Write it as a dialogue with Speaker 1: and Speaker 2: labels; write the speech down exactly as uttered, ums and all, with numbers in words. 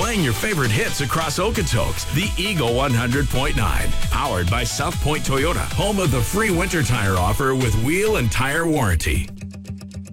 Speaker 1: playing your favorite hits across Okotoks. The Eagle one hundred point nine, powered by South Point Toyota, home of the free winter tire offer with wheel and tire warranty.